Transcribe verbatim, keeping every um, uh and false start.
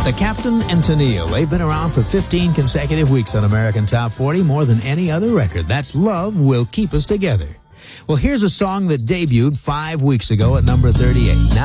The Captain and Tennille, they've been around for fifteen consecutive weeks on American Top forty, more than any other record. That's Love Will Keep Us Together. Well, here's a song that debuted five weeks ago at number thirty-eight. Now